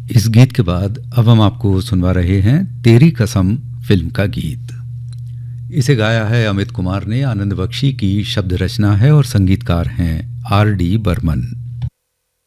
इस गीत के बाद अब हम आपको सुनवा रहे हैं तेरी कसम फिल्म का गीत। इसे गाया है अमित कुमार ने। आनंद बख्शी की शब्द रचना है और संगीतकार हैं आर डी बर्मन।